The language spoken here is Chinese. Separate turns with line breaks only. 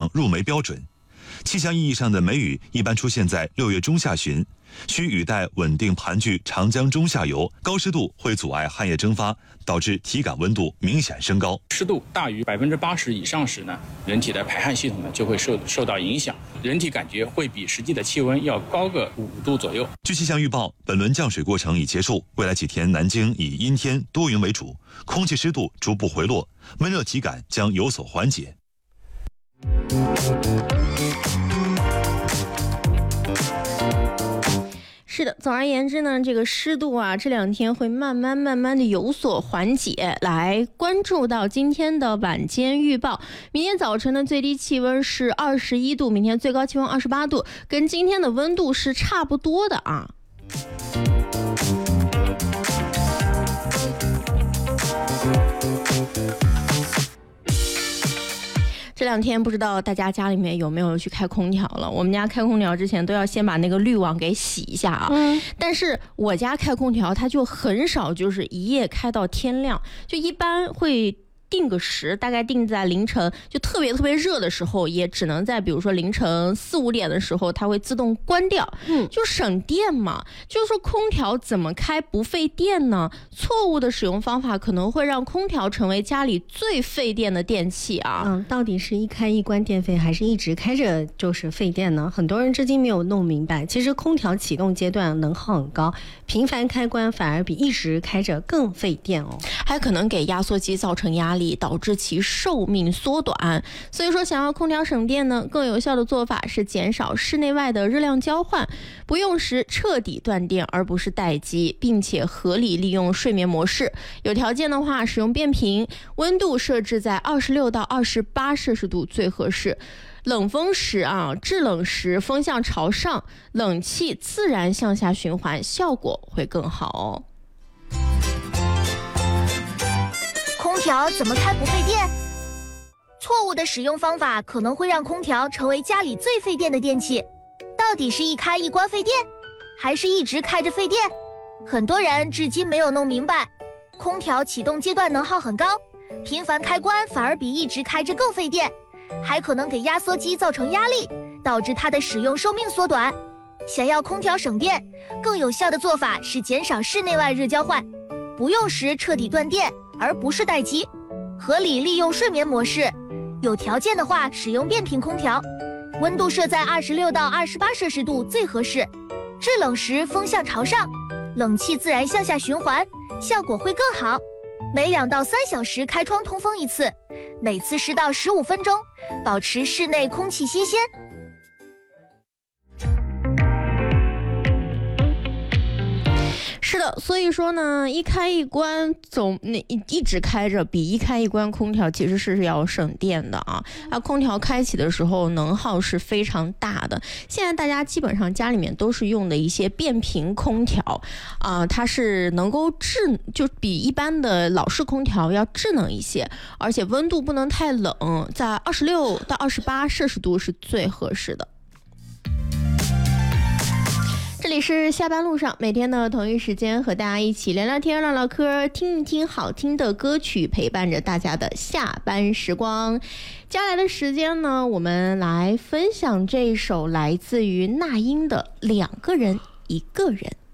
上入梅标准。气象意义上的梅雨一般出现在6月中下旬，需雨带稳定盘踞长江中下游，高湿度会阻碍汗液蒸发，导致体感温度明显升高。
湿度大于80%以上时呢，人体的排汗系统呢就会受到影响，人体感觉会比实际的气温要高个5度左右。
据气象预报，本轮降水过程已结束，未来几天南京以阴天多云为主，空气湿度逐步回落，闷热体感将有所缓解。
是的，总而言之呢，这个湿度啊，这2天会慢慢的有所缓解。来关注到今天的晚间预报，明天早晨的最低气温是21度，明天最高气温28度，跟今天的温度是差不多的啊。这2天不知道大家家里面有没有去开空调了？我们家开空调之前都要先把那个滤网给洗一下啊。但是我家开空调它就很少就是一夜开到天亮，就一般会定个时，大概定在凌晨，就特别热的时候，也只能在比如说凌晨4、5点的时候，它会自动关掉，就省电嘛。就是说空调怎么开不费电呢？错误的使用方法可能会让空调成为家里最费电的电器啊。
到底是一开一关电费，还是一直开着就是费电呢？很多人至今没有弄明白。其实空调启动阶段能耗很高，频繁开关反而比一直开着更费电哦，
还可能给压缩机造成压力，导致其寿命缩短。所以说想要空调省电呢，更有效的做法是减少室内外的热量交换，不用时彻底断电而不是待机，并且合理利用睡眠模式。有条件的话使用变频，温度设置在26到28摄氏度最合适。冷风时制冷时风向朝上，冷气自然向下循环，效果会更好哦。
空调怎么开不费电？错误的使用方法可能会让空调成为家里最费电的电器。到底是一开一关费电，还是一直开着费电？很多人至今没有弄明白。空调启动阶段能耗很高，频繁开关反而比一直开着更费电，还可能给压缩机造成压力，导致它的使用寿命缩短。想要空调省电，更有效的做法是减少室内外热交换，不用时彻底断电，而不是待机，合理利用睡眠模式。有条件的话使用变频空调，温度设在26到28摄氏度最合适。制冷时风向朝上，冷气自然向下循环，效果会更好。每2到3小时开窗通风一次，每次10到15分钟，保持室内空气新鲜。
是的，所以说呢，一开一关一直开着，比一开一关空调其实是要省电的啊。空调开启的时候能耗是非常大的。现在大家基本上家里面都是用的一些变频空调它是能够就比一般的老式空调要智能一些，而且温度不能太冷，在26到28摄氏度是最合适的。这里是下班路上，每天的同一时间和大家一起聊聊天、唠唠嗑，听一听好听的歌曲，陪伴着大家的下班时光。接下来的时间呢，我们来分享这首来自于那英的《2个人1个人》。